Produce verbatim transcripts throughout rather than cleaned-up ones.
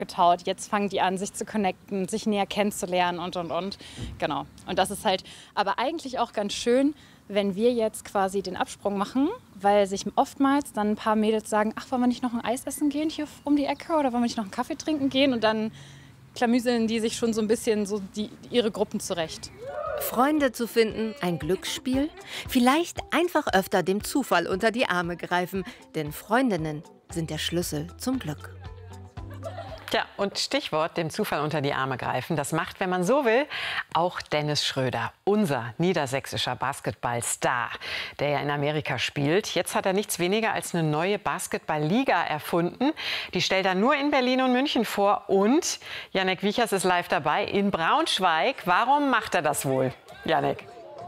getaut. Jetzt fangen die an, sich zu connecten, sich näher kennenzulernen und, und, und. Genau. Und das ist halt aber eigentlich auch ganz schön, wenn wir jetzt quasi den Absprung machen, weil sich oftmals dann ein paar Mädels sagen, ach, wollen wir nicht noch ein Eis essen gehen hier um die Ecke oder wollen wir nicht noch einen Kaffee trinken gehen? Und dann klamüseln die sich schon so ein bisschen so die, ihre Gruppen zurecht. Freunde zu finden, ein Glücksspiel? Vielleicht einfach öfter dem Zufall unter die Arme greifen, denn Freundinnen sind der Schlüssel zum Glück. Ja, und Stichwort dem Zufall unter die Arme greifen. Das macht, wenn man so will, auch Dennis Schröder, unser niedersächsischer Basketballstar, der ja in Amerika spielt. Jetzt hat er nichts weniger als eine neue Basketballliga erfunden. Die stellt er nur in Berlin und München vor. Und Jannik Wiechers ist live dabei in Braunschweig. Warum macht er das wohl, Jannik?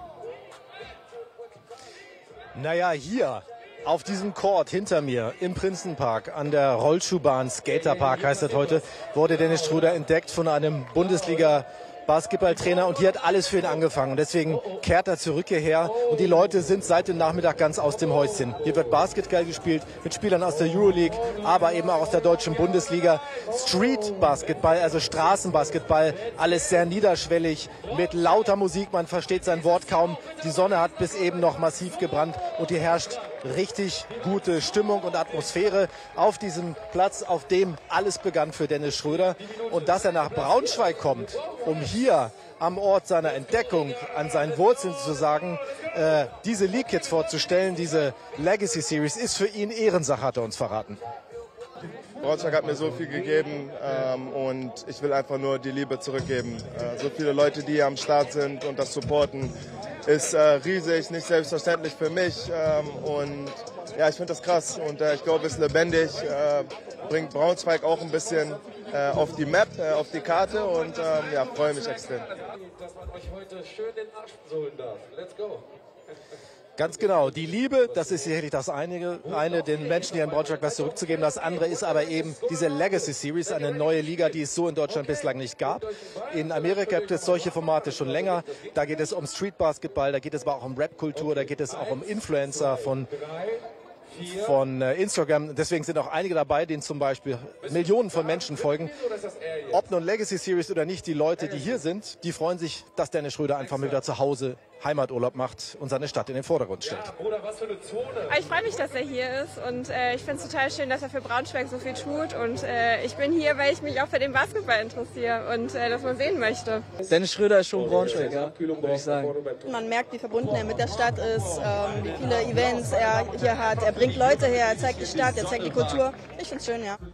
Naja, hier auf diesem Court hinter mir im Prinzenpark an der Rollschuhbahn, Skaterpark heißt das heute, wurde Dennis Schröder entdeckt von einem Bundesliga Basketballtrainer und hier hat alles für ihn angefangen. Und deswegen kehrt er zurück hierher und die Leute sind seit dem Nachmittag ganz aus dem Häuschen. Hier wird Basketball gespielt mit Spielern aus der Euroleague, aber eben auch aus der deutschen Bundesliga. Street Basketball, also Straßenbasketball, alles sehr niederschwellig mit lauter Musik. Man versteht sein Wort kaum. Die Sonne hat bis eben noch massiv gebrannt und hier herrscht richtig gute Stimmung und Atmosphäre auf diesem Platz, auf dem alles begann für Dennis Schröder. Und dass er nach Braunschweig kommt, um hier am Ort seiner Entdeckung, an seinen Wurzeln zu sagen, äh, diese League jetzt vorzustellen, diese Legacy Series, ist für ihn Ehrensache, hat er uns verraten. Braunschweig hat mir so viel gegeben ähm, und ich will einfach nur die Liebe zurückgeben. Äh, so viele Leute, die hier am Start sind und das supporten, ist äh, riesig, nicht selbstverständlich für mich. Ähm, und ja, ich finde das krass und äh, ich glaube, es ist lebendig, äh, bringt Braunschweig auch ein bisschen äh, auf die Map, äh, auf die Karte und ähm, ja, freue mich extrem. Dass man euch heute schön den Arsch sohlen darf. Let's go! Ganz genau. Die Liebe, das ist sicherlich das eine, eine, den Menschen hier in Braunschweig was zurückzugeben. Das andere ist aber eben diese Legacy Series, eine neue Liga, die es so in Deutschland bislang nicht gab. In Amerika gibt es solche Formate schon länger. Da geht es um Street Basketball, da geht es aber auch um Rap-Kultur, da geht es auch um Influencer von von Instagram. Deswegen sind auch einige dabei, denen zum Beispiel Millionen von Menschen folgen. Ob nun Legacy Series oder nicht, die Leute, die hier sind, die freuen sich, dass Dennis Schröder einfach mal wieder zu Hause Heimaturlaub macht und seine Stadt in den Vordergrund stellt. Ich freue mich, dass er hier ist und äh, ich finde es total schön, dass er für Braunschweig so viel tut und äh, ich bin hier, weil ich mich auch für den Basketball interessiere und äh, das mal sehen möchte. Dennis Schröder ist schon Braunschweig, ja, würde ich sagen. Man merkt, wie verbunden er mit der Stadt ist, ähm, wie viele Events er hier hat. Er bringt Leute her, er zeigt die Stadt, er zeigt die Kultur. Ich finde es schön, ja.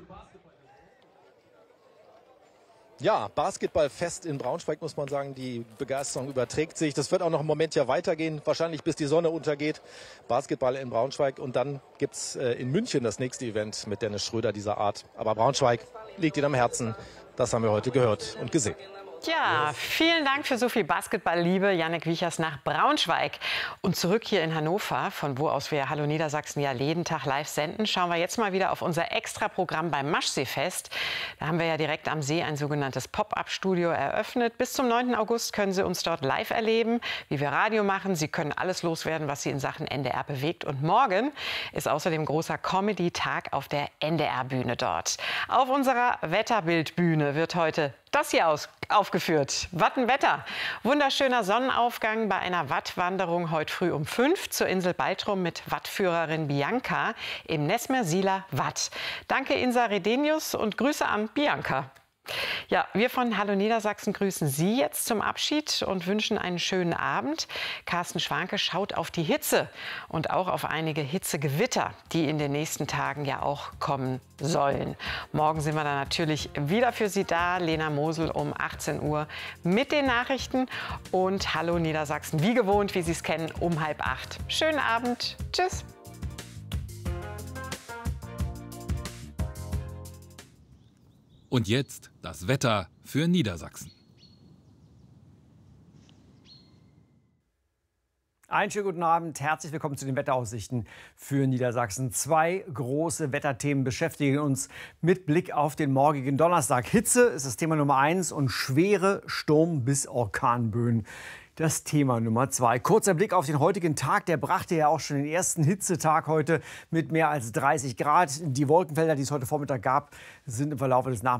Ja, Basketballfest in Braunschweig, muss man sagen, die Begeisterung überträgt sich. Das wird auch noch einen Moment ja weitergehen, wahrscheinlich bis die Sonne untergeht. Basketball in Braunschweig und dann gibt es äh, in München das nächste Event mit Dennis Schröder dieser Art. Aber Braunschweig liegt ihm am Herzen, das haben wir heute gehört und gesehen. Ja, vielen Dank für so viel Basketballliebe, Jannik Wiechers nach Braunschweig. Und zurück hier in Hannover, von wo aus wir Hallo Niedersachsen ja jeden Tag live senden, schauen wir jetzt mal wieder auf unser Extra-Programm beim Maschseefest. Da haben wir ja direkt am See ein sogenanntes Pop-up-Studio eröffnet. Bis zum neunten August können Sie uns dort live erleben, wie wir Radio machen. Sie können alles loswerden, was Sie in Sachen N D R bewegt. Und morgen ist außerdem großer Comedy-Tag auf der N D R-Bühne dort. Auf unserer Wetterbildbühne wird heute das hier aus, aufgeführt. Wattenwetter. Wunderschöner Sonnenaufgang bei einer Wattwanderung heute früh um fünf zur Insel Baltrum mit Wattführerin Bianca im Nesmer-Sieler Watt. Danke Insa Redenius und Grüße an Bianca. Ja, wir von Hallo Niedersachsen grüßen Sie jetzt zum Abschied und wünschen einen schönen Abend. Carsten Schwanke schaut auf die Hitze und auch auf einige Hitzegewitter, die in den nächsten Tagen ja auch kommen sollen. Morgen sind wir dann natürlich wieder für Sie da. Lena Mosel um achtzehn Uhr mit den Nachrichten und Hallo Niedersachsen, wie gewohnt, wie Sie es kennen, um halb acht. Schönen Abend. Tschüss. Und jetzt das Wetter für Niedersachsen. Einen schönen guten Abend, herzlich willkommen zu den Wetteraussichten für Niedersachsen. Zwei große Wetterthemen beschäftigen uns mit Blick auf den morgigen Donnerstag. Hitze ist das Thema Nummer eins und schwere Sturm- bis Orkanböen. Das Thema Nummer zwei. Kurzer Blick auf den heutigen Tag. Der brachte ja auch schon den ersten Hitzetag heute mit mehr als dreißig Grad. Die Wolkenfelder, die es heute Vormittag gab, sind im Verlauf des Nachmittags